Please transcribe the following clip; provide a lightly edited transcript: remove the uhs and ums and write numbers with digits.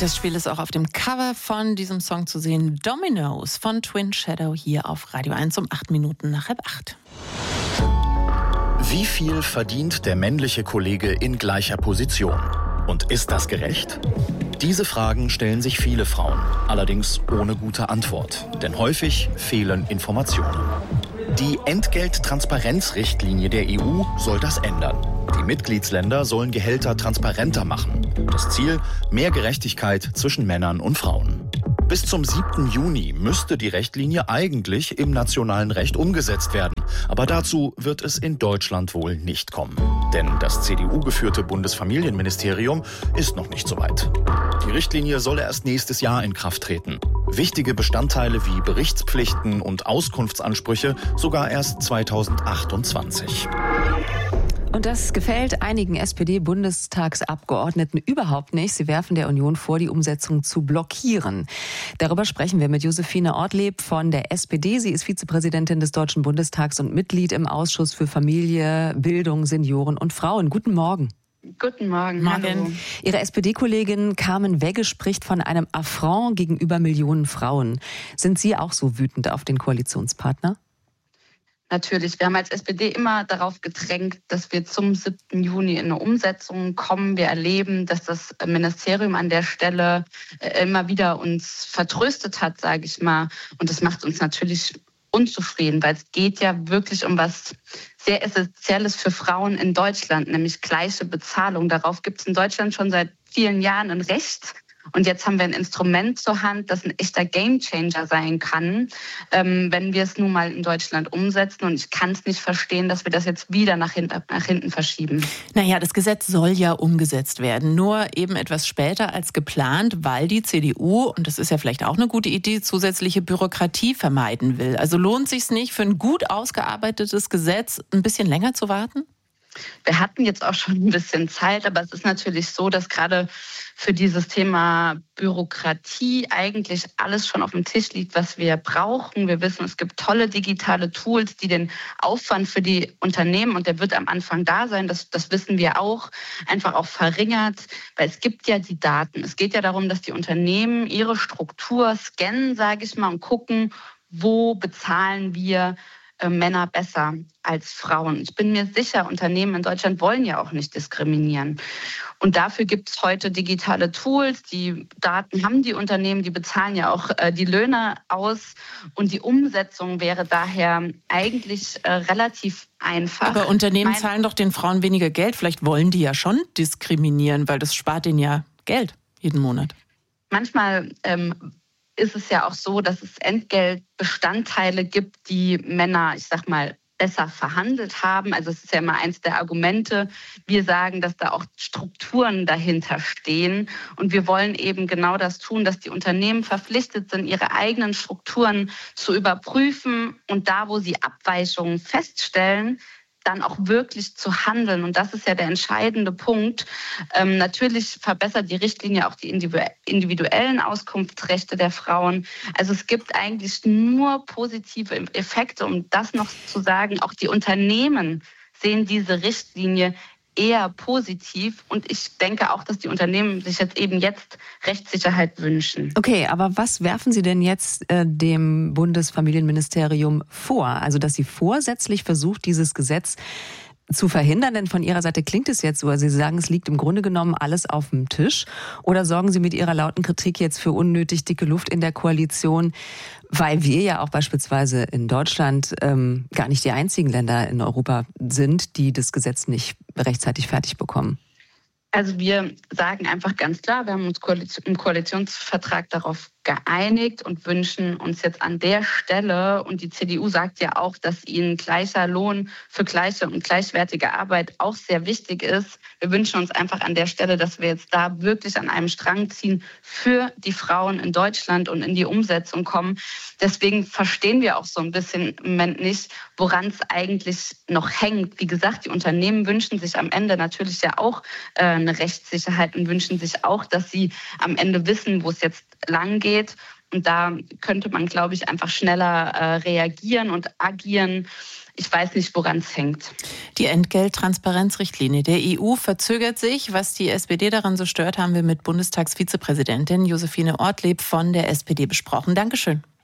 Das Spiel ist auch auf dem Cover von diesem Song zu sehen. Dominoes von Twin Shadow hier auf Radio 1 um 8 Minuten nach 7:30. Wie viel verdient der männliche Kollege in gleicher Position? Und ist das gerecht? Diese Fragen stellen sich viele Frauen, allerdings ohne gute Antwort. Denn häufig fehlen Informationen. Die Entgelttransparenzrichtlinie der EU soll das ändern. Die Mitgliedsländer sollen Gehälter transparenter machen. Das Ziel: mehr Gerechtigkeit zwischen Männern und Frauen. Bis zum 7. Juni müsste die Richtlinie eigentlich im nationalen Recht umgesetzt werden. Aber dazu wird es in Deutschland wohl nicht kommen. Denn das CDU-geführte Bundesfamilienministerium ist noch nicht so weit. Die Richtlinie soll erst nächstes Jahr in Kraft treten. Wichtige Bestandteile wie Berichtspflichten und Auskunftsansprüche sogar erst 2028. Und das gefällt einigen SPD-Bundestagsabgeordneten überhaupt nicht. Sie werfen der Union vor, die Umsetzung zu blockieren. Darüber sprechen wir mit Josephine Ortleb von der SPD. Sie ist Vizepräsidentin des Deutschen Bundestags und Mitglied im Ausschuss für Familie, Bildung, Senioren und Frauen. Guten Morgen. Guten Morgen. Hallo. Ihre SPD-Kollegin Carmen Wegge spricht von einem Affront gegenüber Millionen Frauen. Sind Sie auch so wütend auf den Koalitionspartner? Natürlich. Wir haben als SPD immer darauf gedrängt, dass wir zum 7. Juni in eine Umsetzung kommen. Wir erleben, dass das Ministerium an der Stelle immer wieder uns vertröstet hat, sage ich mal. Und das macht uns natürlich unzufrieden, weil es geht ja wirklich um was sehr Essentielles für Frauen in Deutschland, nämlich gleiche Bezahlung. Darauf gibt es in Deutschland schon seit vielen Jahren ein Recht. Und jetzt haben wir ein Instrument zur Hand, das ein echter Gamechanger sein kann, wenn wir es nun mal in Deutschland umsetzen. Und ich kann es nicht verstehen, dass wir das jetzt wieder nach hinten verschieben. Naja, das Gesetz soll ja umgesetzt werden, nur eben etwas später als geplant, weil die CDU, und das ist ja vielleicht auch eine gute Idee, zusätzliche Bürokratie vermeiden will. Also lohnt es sich nicht, für ein gut ausgearbeitetes Gesetz ein bisschen länger zu warten? Wir hatten jetzt auch schon ein bisschen Zeit, aber es ist natürlich so, dass gerade für dieses Thema Bürokratie eigentlich alles schon auf dem Tisch liegt, was wir brauchen. Wir wissen, es gibt tolle digitale Tools, die den Aufwand für die Unternehmen, und der wird am Anfang da sein, das wissen wir auch, einfach auch verringert, weil es gibt ja die Daten. Es geht ja darum, dass die Unternehmen ihre Struktur scannen, sage ich mal, und gucken, wo bezahlen wir Männer besser als Frauen. Ich bin mir sicher, Unternehmen in Deutschland wollen ja auch nicht diskriminieren. Und dafür gibt es heute digitale Tools. Die Daten haben die Unternehmen, die bezahlen ja auch die Löhne aus. Und die Umsetzung wäre daher eigentlich relativ einfach. Aber Unternehmen zahlen doch den Frauen weniger Geld. Vielleicht wollen die ja schon diskriminieren, weil das spart denen ja Geld jeden Monat. Manchmal ist es ja auch so, dass es Entgeltbestandteile gibt, die Männer, ich sag mal, besser verhandelt haben. Also es ist ja immer eins der Argumente. Wir sagen, dass da auch Strukturen dahinter stehen. Und wir wollen eben genau das tun, dass die Unternehmen verpflichtet sind, ihre eigenen Strukturen zu überprüfen und da, wo sie Abweichungen feststellen, dann auch wirklich zu handeln. Und das ist ja der entscheidende Punkt. Natürlich verbessert die Richtlinie auch die individuellen Auskunftsrechte der Frauen. Also es gibt eigentlich nur positive Effekte, um das noch zu sagen. Auch die Unternehmen sehen diese Richtlinie eher positiv. Und ich denke auch, dass die Unternehmen sich jetzt Rechtssicherheit wünschen. Okay, aber was werfen Sie denn jetzt dem Bundesfamilienministerium vor? Also, dass sie vorsätzlich versucht, dieses Gesetz zu verhindern? Denn von Ihrer Seite klingt es jetzt so, also Sie sagen, es liegt im Grunde genommen alles auf dem Tisch. Oder sorgen Sie mit Ihrer lauten Kritik jetzt für unnötig dicke Luft in der Koalition, weil wir ja auch beispielsweise in Deutschland gar nicht die einzigen Länder in Europa sind, die das Gesetz nicht rechtzeitig fertig bekommen? Also wir sagen einfach ganz klar, wir haben uns im Koalitionsvertrag darauf geeinigt und wünschen uns jetzt an der Stelle, und die CDU sagt ja auch, dass ihnen gleicher Lohn für gleiche und gleichwertige Arbeit auch sehr wichtig ist. Wir wünschen uns einfach an der Stelle, dass wir jetzt da wirklich an einem Strang ziehen für die Frauen in Deutschland und in die Umsetzung kommen. Deswegen verstehen wir auch so ein bisschen im Moment nicht, woran es eigentlich noch hängt. Wie gesagt, die Unternehmen wünschen sich am Ende natürlich ja auch eine Rechtssicherheit und wünschen sich auch, dass sie am Ende wissen, wo es jetzt lang geht. Und da könnte man, glaube ich, einfach schneller reagieren und agieren. Ich weiß nicht, woran es hängt. Die Entgelttransparenzrichtlinie der EU verzögert sich. Was die SPD daran so stört, haben wir mit Bundestagsvizepräsidentin Josephine Ortlieb von der SPD besprochen. Dankeschön.